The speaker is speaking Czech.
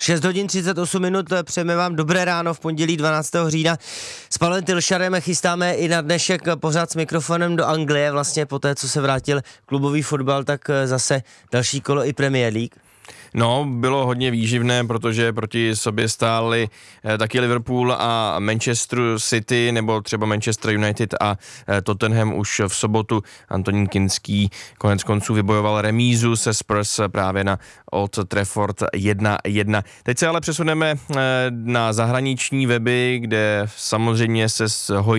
6 hodin 38 minut, přejeme vám dobré ráno v pondělí 12. října. S Pavlem Tylšarem chystáme i na dnešek pořád s mikrofonem do Anglie, vlastně po té, co se vrátil klubový fotbal, tak zase další kolo i Premier League. No, bylo hodně výživné, protože proti sobě stáli taky Liverpool a Manchester City, nebo třeba Manchester United a Tottenham už v sobotu. Antonín Kinský konec konců vybojoval remízu se Spurs právě na Old Trafford 1-1. Teď se ale přesuneme na zahraniční weby, kde samozřejmě se hojně